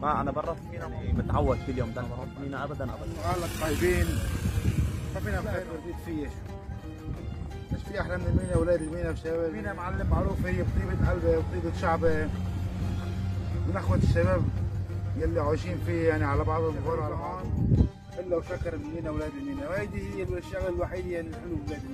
انا برا في مينا يعني متعود كل يوم ده بروح مينا ابدا. قالك طيبين ما فينا خير رديت فيه. مش في احلى من المينا اولاد المينا والشباب. المينا معلم معروف هي بطيبه قلبه وطيبه شعبه من اخوه الشباب يلي عايشين فيه يعني على بعضهم بيفرحوا على بعض الا وشكر المينا اولاد المينا، وهيدي هي الشغله الوحيده يعني الحلو بلاد المينا.